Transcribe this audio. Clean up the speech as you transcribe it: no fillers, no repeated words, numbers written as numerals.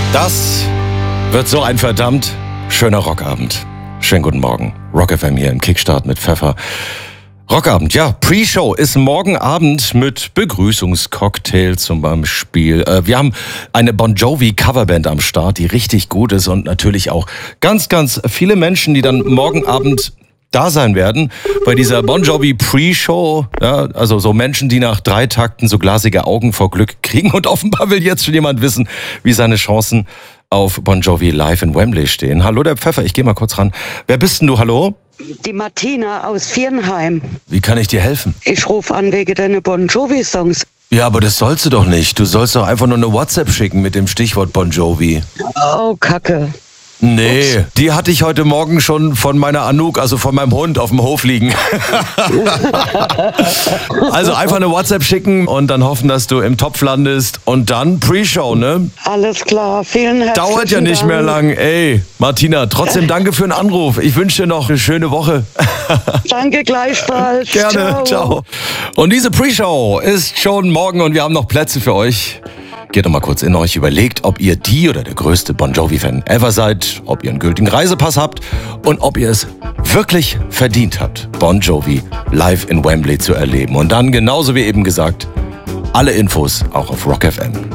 Das wird so ein verdammt schöner Rockabend. Schönen guten Morgen. Rock FM hier im Kickstart mit Pfeffer. Rockabend, ja, Pre-Show ist morgen Abend mit Begrüßungscocktail zum Beispiel. Wir haben eine Bon Jovi Coverband am Start, die richtig gut ist und natürlich auch ganz, ganz viele Menschen, die dann morgen Abend da sein werden bei dieser Bon Jovi Pre-Show. Ja, also so Menschen, die nach 3 Takten so glasige Augen vor Glück kriegen. Und offenbar will jetzt schon jemand wissen, wie seine Chancen auf Bon Jovi live in Wembley stehen. Hallo, der Pfeffer, ich gehe mal kurz ran. Wer bist denn du, hallo? Die Martina aus Vierenheim. Wie kann ich dir helfen? Ich rufe an wegen deiner Bon Jovi-Songs. Ja, aber das sollst du doch nicht. Du sollst doch einfach nur eine WhatsApp schicken mit dem Stichwort Bon Jovi. Oh, Kacke. Nee, die hatte ich heute Morgen schon von meiner Anouk, also von meinem Hund, auf dem Hof liegen. Also einfach eine WhatsApp schicken und dann hoffen, dass du im Topf landest. Und dann Pre-Show, ne? Alles klar, vielen herzlichen Dank. Dauert ja nicht mehr lang. Ey, Martina, trotzdem danke für den Anruf. Ich wünsche dir noch eine schöne Woche. Danke gleichfalls. Gerne, ciao. Und diese Pre-Show ist schon morgen und wir haben noch Plätze für euch. Geht doch mal kurz in euch, überlegt, ob ihr die oder der größte Bon Jovi-Fan ever seid, ob ihr einen gültigen Reisepass habt und ob ihr es wirklich verdient habt, Bon Jovi live in Wembley zu erleben. Und dann, genauso wie eben gesagt, alle Infos auch auf Rock FM.